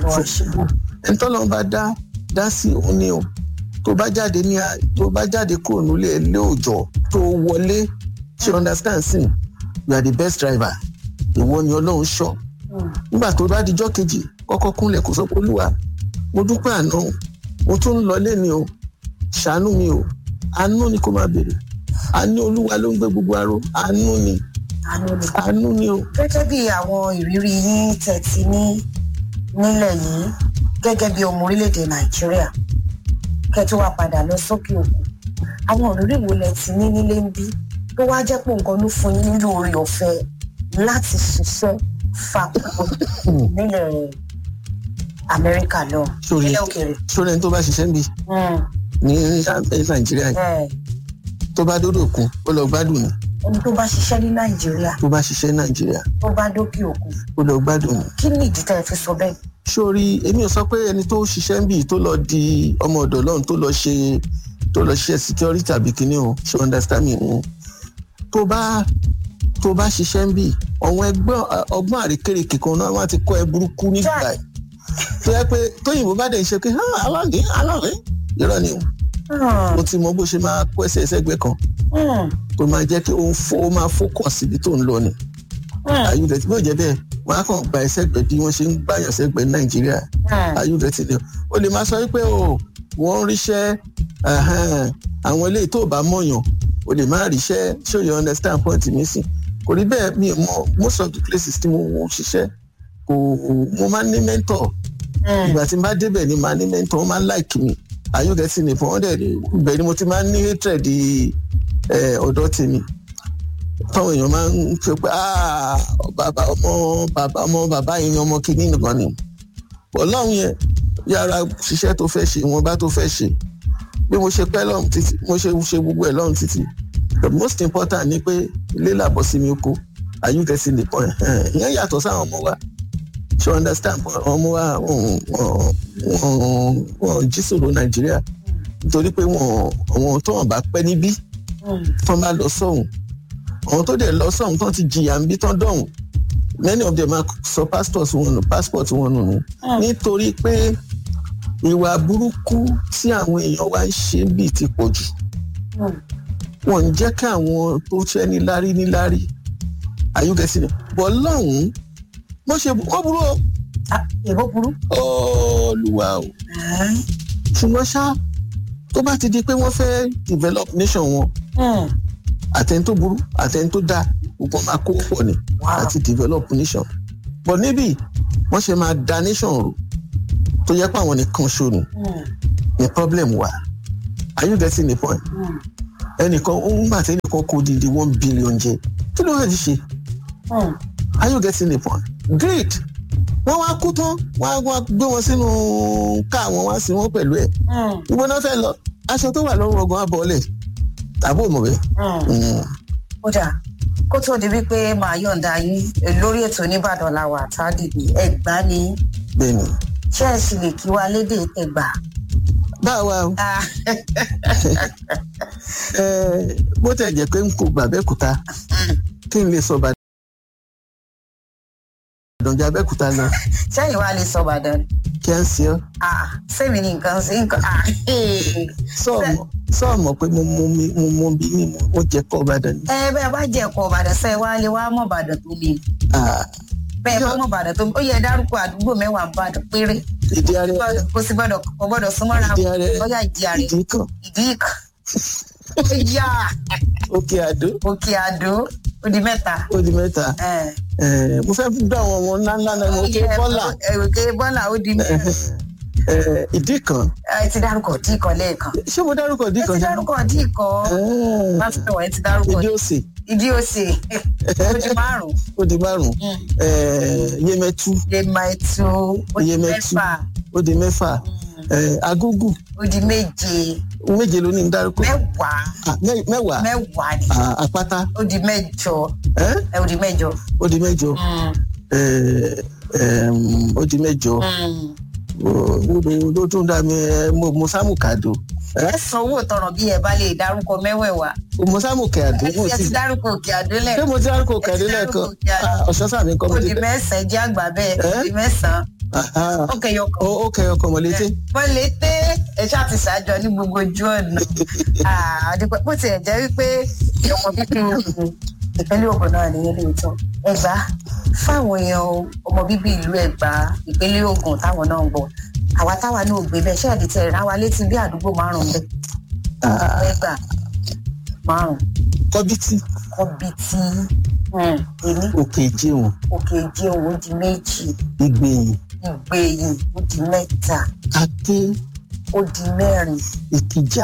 Ẹni tọ́lọ́ bá dá sí òun ni o. Tó bá jáde kúrò nílé ilé òòjọ́ tó wọlé ṣe understand sí you are the best driver. Ìwọ ni Ọlọ́run ṣọ́. Nígbà tó bá dijọ́ kejì kọ́kọ́ kúnlẹ̀ kó sọ pé Olúwa mo dúpẹ́ àná mo tún ń lọlé ni o ṣàánú mi o àánú ni kó máa bèrè àánú Olúwa ló ń gbé gbogbo aró àánú ni o.
gẹ́gẹ́ bí àwọn ìrírí yín tẹ̀tí nílẹ̀ yìí gẹ́gẹ́ bí ọmọ orílẹ̀-èdè Nàìjíríà kẹ́tù wá padà lọ sókè òkun àwọn ìrírí wo lẹ ti ní nílé ń bí tó wá jẹ́ pé nǹkan ló fún yín nílò oore ọ̀fẹ́ láti ṣiṣẹ́ fapò nílẹ̀ Amẹ́ríkà lọ nílẹ̀ òkèèrè.
sórí ẹni tó bá ṣiṣẹ́ ń bì ní Nàìjíríà tó bá dódò òkun ó lọ gbádùn ni.
ẹni tó bá ṣiṣẹ́ ní Nàìjíríà.
tó bá ṣiṣẹ́ Nàìjíríà.
tó bá dókè òkun.
ó lọ gbádùn ni.
kí ni ìdí tẹ́ ẹ fi sọ bẹ́ẹ̀?
sórí èmi ò sọ pé ẹni tó ṣiṣẹ́ ń bì tó lọ di ọmọ ọ̀dọ̀ lọ́run tó lọ ṣe security tàbí kíní o ṣe understand me tó bá ṣiṣẹ́ ń bì ọ̀wọ́n ọgbọ́n àrékèrèkè kan náà wọ́n ti kọ́ ẹ burúkú nígbà yìí tó yẹ pé tóyìnbó bá dẹ̀ ń ṣe pé aláàlẹ́ irọ́ ni o mo ti mọ bó ṣe máa kó ẹsẹ̀ ẹsẹ̀gbẹ́ kan tó máa jẹ́ kí ó máa fókọ̀ síbi tó ń lọ ni ayúdẹ̀tì bí ó jẹ́ bẹ́ẹ̀ wọ́n á kàn gba ẹsẹ̀gbẹ́ bí wọ́n ṣe ń gbàyàn sẹ́gbẹ́ Nàìjíríà ayúdẹ̀tì ni o lè máa sọ wípé wọ́n ń ríṣẹ́ àwọn eléyìí tó bá mọ̀yàn o lè má ríṣẹ́ show you understand point mi sí kò rí bẹ́ẹ̀ mi mọ most of the places tí mo ṣiṣẹ́ mo máa ń ní mentor ìgbà tí n bá débẹ̀ ni màá ní mentor wọ́n máa ń like mi ayúdẹ̀tì ni fún ọ́dẹ̀ ibẹ̀ ni mo ti máa ń ní hatred ọ̀dọ́ tèmi táwọn èèyàn máa ń ṣe pé bàbá yìí ni ọmọ kìíní nìkan ni Ọlọ́run yẹn yára ṣiṣẹ́ tó fẹ́ ṣe ìwọ̀nba tó fẹ́ ṣe bí mo ṣe pẹ́ lọ́run títí mo ṣe gbogbo ẹ̀ lọ́run títí the most important ni pé ilé làbọ̀ sí mi oko ayúdẹ̀tì nìkan ìyẹn yàtọ̀ sáwọn ọmọ wa ṣe understand ọmọ wa wọn jí sòrò Nàìjíríà nítorí pé wọn tó wọn bá pẹ́ níbí tán bá lọ sọ́hùn àwọn tó dẹ̀ lọ sọ́hùn tán ti jìyà ń bí tán dọ̀hùn many of them sọ passport wọn nù nítorí pé ìwà burúkú tí àwọn èèyàn wa ń ṣe bí ti pọ̀ jù wọn ń jẹ́ kí àwọn tó ṣẹ́ níláárí ayúgẹ́sì ni bọ́ lọ́hùn mo ṣe wọ́n burú o.
èbó burú.
Olúwa o. ṣùgbọ́n ṣá tó bá ti di pé wọ́n fẹ́ develop nation wọn àtẹni tó burú àtẹni tó dáa gbogbo máa kó pọ̀ ni àti develop nation but níbí wọ́n ṣe máa da nation rò tó yẹ pé àwọn nìkan ṣòro ní problem wà are you getting the point? ẹnìkan ó ń gbà tẹ́nìkan kó di 1 billion jẹ kí ló fẹ́ ti ṣe? Are you getting the point? Great. Wọ́n wá kú tán, wọ́n á gbé wọn sínú ká wọn wá sí wọn pẹ̀lú ẹ̀. Ìwọ náà fẹ́ lọ, aṣọ tó wà lọ́rùn ọgbọ̀n abọ́lẹ̀ tàbí òmò bẹ́ẹ̀.
Ó dà, kó tó di wípé màá yọ̀ǹda yín lórí ètò Oníbàdàn la wà tá a dìbò Ẹ̀gbá ni.
Bẹ́ẹ̀ni.
Ṣé ẹ sì lè kí wa lédè Ẹ̀gbá?
Báwa o. Bó tẹ̀ jẹ́ pé n kò gbàbẹ́kúta kí n lè sọ bàdàn. Ìdànjẹ Abẹ́òkúta lọ.
Sẹ́yìn wa lè sọ Ìbàdàn.
Kí á ń ṣe ọ́.
Sẹ́mi ni nǹkan ṣe nǹkan.
sọ mọ̀ pé mo bí mi mo jẹ́ kọ́ Ìbàdàn ni.
bẹ́ẹ̀ bá jẹ́ ẹ̀kọ́ Ìbàdàn sẹ́ wá lé wá mọ̀ Ìbàdàn tó mi. bẹ́ẹ̀ bá mọ̀ Ìbàdàn tó mi ó yẹ dárúkọ àdúgbò 10 Ìbàdàn péré.
Ìdí Àrẹ
kò sí gbọ́dọ̀ súnmọ́ra bóyá Ìdí Àrẹ Ìdí Ìkàn ó yá
Òkè Àdó
ó di 3.
mo fẹ́ dún àwọn ọmọ ńláńlá náà
Òkè Bọ́lá ó di 4.
Ìdí Ìkàn.
ti dárúkọ Ìdí Ìkàn lẹ́ẹ̀kan.
ṣé mo dárúkọ Ìdí Ìkàn?
ti dárúkọ Ìdí Ìkàn. pásítọ̀ ẹ ti dárúkọ Ìdí Òsè ó di 5.
Yemẹtu
ó di 6.
ó di 6. Agúgù
ó di 7.
7 ló ní dárúkọ.
10.
10.
ni.
Àpáta
ó di 8. ó di 8.
ó di 8. ó di 8. ló tún dá mi mo sámù kàdó.
ẹ sanwó tọrọ bí ẹ bá lè dárúkọ 10.
mo sámù kàdó.
ẹ ti dárúkọ Òkè Àdó lẹ́ẹ̀kan.
ṣé mo ti dárúkọ Òkè Àdó lẹ́ẹ̀kan? Ọ̀ṣọ́sàmì kọ́ mo ti.
ó di 9 jẹ́ àgbà bẹ́ẹ̀ ó di 9. ó
kẹyọkọ mọ̀lété.
Mọ̀lété ẹ ṣáà ti ṣàjọ ní gbogbo ojú ọ̀nà. àdìpọ̀ bó tiẹ̀ jẹ́ wípé ọmọ bíbí ìpínlẹ̀ Ògùn náà ní ilé ìtàn Ẹ̀gbá fáwọn èèyàn ọmọ bíbí ìlú Ẹ̀gbá ìpínlẹ̀ Ògùn táwọn náà ń bọ̀ àwa táwa ní ògbé bẹ́ẹ̀ ṣẹ́ẹ̀dì tẹ̀ rán wa létí bí àdúgbò 5 bẹ́ẹ̀. Ẹ̀gbá 5.
Kọ́bítì.
Èmi.
Òkè Ìjẹun.
Ó di 2.
Ìgbèyìn.
Ó di 3.
Aké.
Ó di 4.
Ìkìjà.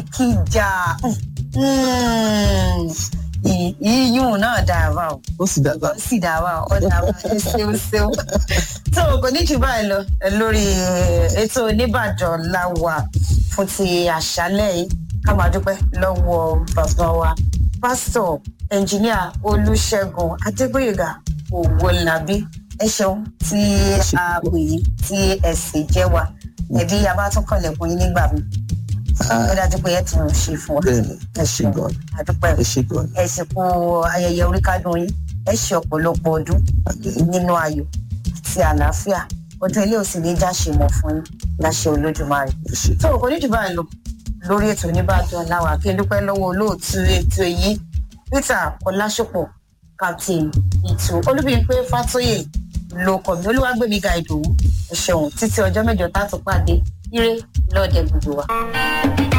Iyún náà dàbà o.
Ó sì dàbà.
Ó dàbà ẹ ṣeun. tó o kò ní jù báyìí lọ lórí ètò Oníbàdàn la wà fún ti àṣálẹ́ yìí ká máa dúpẹ́ lọ́wọ́ bàbá wa pásítọ̀ ẹnjìníà Olúṣẹ́gun Adégbóyèga Òwòlàbí. ẹ ṣeun tí a pè yín tí ẹ sì jẹ́ wa ẹbí abátúnkànlẹ̀kùn yín nígbà mi. ó dájú pé ẹ tún ṣe fún wa.
ẹ ṣe gan.
àdúpẹ́ ẹ sì kú ayẹyẹ oríkádùn yín ẹ ṣe ọ̀pọ̀lọpọ̀ ọdún nínú ayọ̀ àti àlàáfíà ọdún ilé òsì ní jáṣe mọ̀ fún yín láṣẹ Olódùmarè. tó o kò ní jù báyìí lọ lórí ètò Oníbàdàn láwa kí n dúpẹ́ lọ́wọ́ olóòtú ètò yìí Peter Ọlásùpọ̀ captain ìtù Olúbímpé Fátóyè ló kọ̀ mí Olúwàgbémiga Ìdòwú ẹ ṣeun títí ọjọ́ mẹ́jọ tá a tún pàdé ire lọ́ọ̀dẹ gbogbo wa.